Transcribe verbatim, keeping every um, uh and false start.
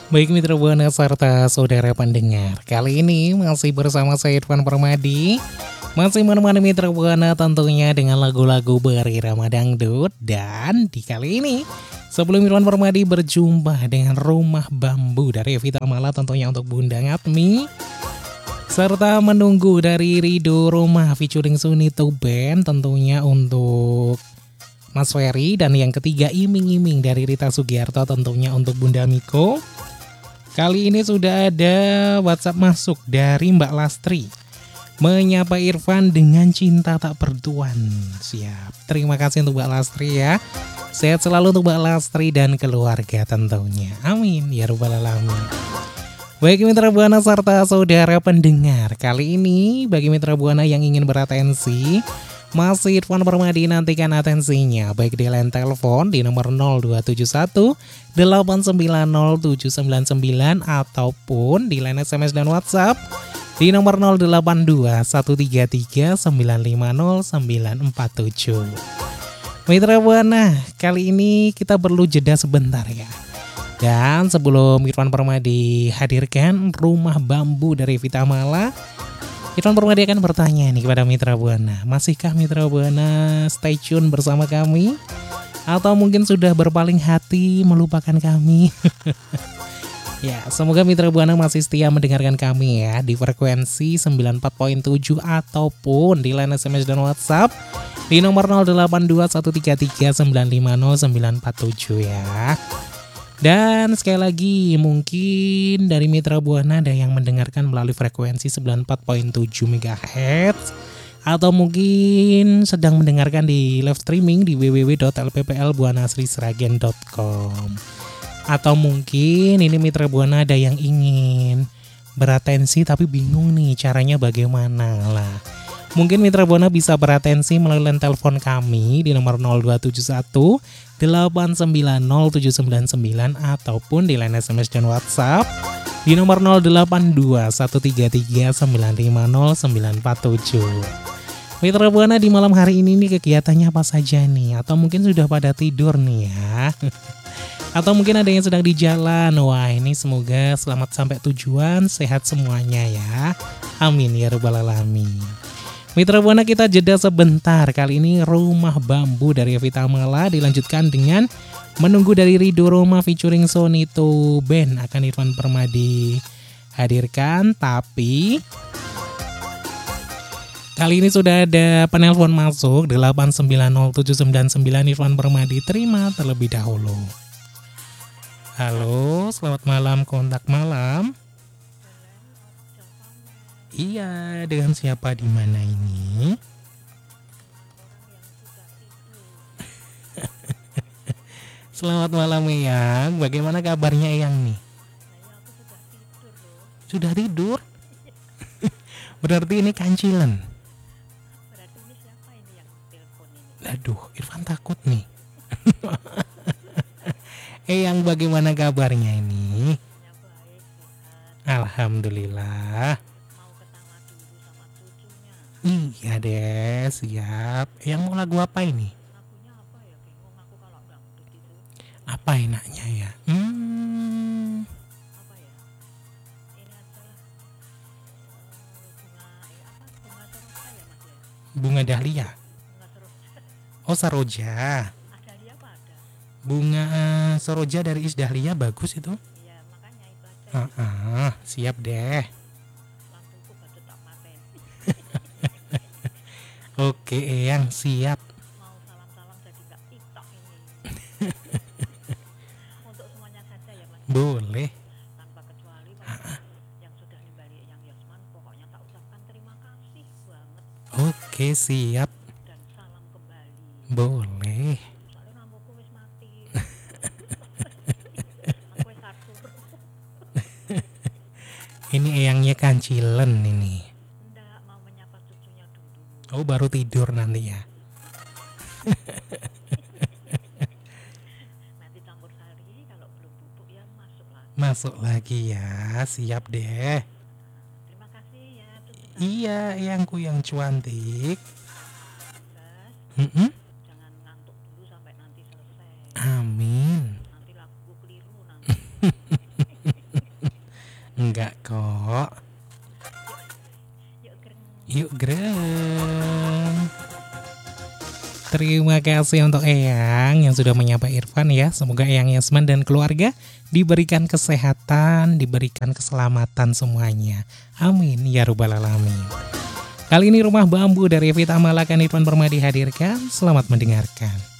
Baik mitra Buana serta saudara pendengar, kali ini masih bersama saya Irfan Permadi. Masih menemani mitra Buana tentunya dengan lagu-lagu berirama dangdut. Dan di kali ini, sebelum Irfan Permadi berjumpa dengan Rumah Bambu dari Evita Mala tentunya untuk Bunda Ngatmi, serta menunggu dari Rido Roma featuring Sunito Band tentunya untuk Mas Ferry. Dan yang ketiga Iming-Iming dari Rita Sugiarto tentunya untuk Bunda Miko. Kali ini sudah ada WhatsApp masuk dari Mbak Lastri, menyapa Irfan dengan cinta tak bertuan. Siap, terima kasih untuk Mbak Lastri ya. Sehat selalu untuk Mbak Lastri dan keluarga tentunya. Amin ya rabbal alamin. Baik mitra Buana serta saudara pendengar, kali ini bagi mitra Buana yang ingin beratensi, masih Irfan Permadi nantikan atensinya baik di line telepon di nomor nol dua tujuh satu delapan sembilan nol tujuh sembilan sembilan ataupun di line S M S dan WhatsApp di nomor nol delapan dua satu tiga tiga sembilan lima nol sembilan empat tujuh. Mitra Buana, kali ini kita perlu jeda sebentar ya. Dan sebelum Irfan Permadi hadirkan Rumah Bambu dari Evita Mala, Irfan Permadi akan bertanya nih kepada mitra Buana, masihkah mitra Buana stay tune bersama kami? Atau mungkin sudah berpaling hati melupakan kami? Ya, semoga mitra Buana masih setia mendengarkan kami ya di frekuensi sembilan puluh empat koma tujuh ataupun di line S M S dan WhatsApp di nomor nol delapan dua satu tiga tiga sembilan lima nol sembilan empat tujuh ya. Dan sekali lagi mungkin dari mitra Buana ada yang mendengarkan melalui frekuensi sembilan puluh empat koma tujuh megahertz atau mungkin sedang mendengarkan di live streaming di w w w titik l p p l buana sri sragen titik com. Atau mungkin ini mitra Buana ada yang ingin beratensi tapi bingung nih caranya bagaimana lah. Mungkin mitra Buana bisa beratensi melalui line telepon kami di nomor nol dua tujuh satu delapan sembilan nol tujuh sembilan sembilan ataupun di line S M S dan WhatsApp di nomor nol delapan dua satu tiga tiga sembilan lima nol sembilan empat tujuh. Mitra Buana di malam hari ini nih kegiatannya apa saja nih? Atau mungkin sudah pada tidur nih ya? Atau mungkin ada yang sedang di jalan. Wah, ini semoga selamat sampai tujuan, sehat semuanya ya. Amin ya rabbal alamin. Mitra Buana, kita jeda sebentar. Kali ini Rumah Bambu dari Evita Mala dilanjutkan dengan Menunggu dari Rido Roma featuring Sunito Band akan Irfan Permadi hadirkan. Tapi kali ini sudah ada penelpon masuk delapan sembilan nol tujuh sembilan sembilan. Irfan Permadi terima terlebih dahulu. Halo, selamat malam, kontak malam. Iya, dengan siapa di mana ini? Selamat malam Eyang, bagaimana kabarnya Eyang nih? Sudah tidur? Berarti ini kancilan. Berarti ini siapa ini yang telepon ini? Aduh, Irfan takut nih. Eyang bagaimana kabarnya ini? Ya baik, sehat. Alhamdulillah. Mau ketawa dulu sama cucunya. Iya deh, siap. Eyang mau lagu apa ini? Lagunya apa ya? Bingung aku kalau dangdut itu. Apa enaknya ya? Hmm, Apa ya? Ini aja lah. Oh, bunga, eh apa? Bunga seroja ya mas ya? bunga dahlia. Bunga seroja. Oh, saroja. Ada dia apa ada? Bunga eh, Soroja dari Is Dahlia bagus itu. Iya makanya itu aja. Ah, ah, siap deh. Lampuku baru tak paten. Oke, Eyang siap. Mau salam-salam jadi nggak tiktok ini. Untuk semuanya saja ya mas. Boleh. Tanpa kecuali pada yang sudah nimbali yang Yasman, pokoknya tak ucapkan terima kasih banget Oke, siap. dan salam kembali. Boleh. Soalnya lampuku wis mati. Aku wis atur. Ini Eyangnya kancilen ini. Ndak mau menyapa cucunya dulu. Oh, baru tidur nanti ya. Nanti campur sari kalau belum bubuk ya masuk lagi. Masuk lagi ya. Siap deh. Terima kasih ya cucu saya. Iya, Eyangku yang cantik. Gas, Mm-mm. jangan ngantuk dulu sampai nanti selesai. Amin. Nanti laguku keliru nanti. Enggak kok. Yuk gereng. Yuk gereng. Terima kasih untuk Eyang yang sudah menyapa Irfan ya. Semoga Eyang Yasman dan keluarga diberikan kesehatan, diberikan keselamatan semuanya. Amin ya rabbal alamin. Kali ini Rumah Bambu dari Vita Malakan Irfan Permadi hadirkan. Selamat mendengarkan.